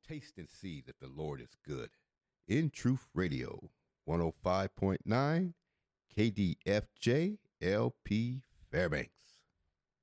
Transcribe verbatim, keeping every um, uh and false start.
Taste and see that the Lord is good. In Truth Radio, one oh five point nine K D F J L P Fairbanks.